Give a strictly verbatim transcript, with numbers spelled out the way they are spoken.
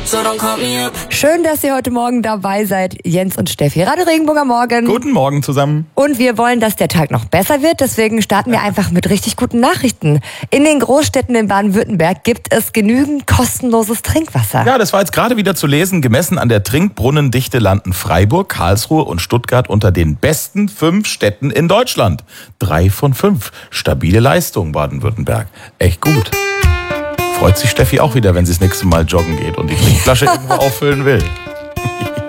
so don't call me up. Schön, dass ihr heute Morgen dabei seid, Jens und Steffi. Radio Regenburger Morgen. Guten Morgen zusammen. Und wir wollen, dass der Tag noch besser wird, deswegen starten wir einfach mit richtig guten Nachrichten. In den Großstädten in Baden-Württemberg gibt es genügend kostenloses Trinkwasser. Ja, das war jetzt gerade wieder zu lesen. Gemessen an der Trinkbrunnendichte landen Freiburg, Karlsruhe und Stuttgart unter den besten fünf Städten in Deutschland. Drei von fünf. Stabile Leistung, Baden-Württemberg. Echt gut. Freut sich Steffi auch wieder, wenn sie das nächste Mal joggen geht und die Trinkflasche irgendwo auffüllen will.